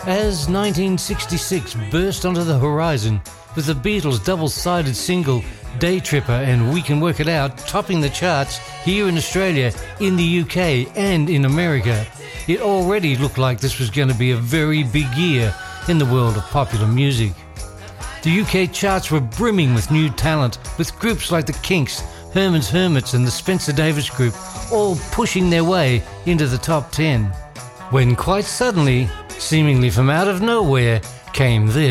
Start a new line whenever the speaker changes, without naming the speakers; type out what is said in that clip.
As 1966 burst onto the horizon with the Beatles' double-sided single Day Tripper and We Can Work It Out topping the charts here in Australia, in the UK and in America, it already looked like this was going to be a very big year in the world of popular music. The UK charts were brimming with new talent, with groups like the Kinks, Herman's Hermits and the Spencer Davis Group all pushing their way into the top 10. When quite suddenly, seemingly from out of nowhere, came this.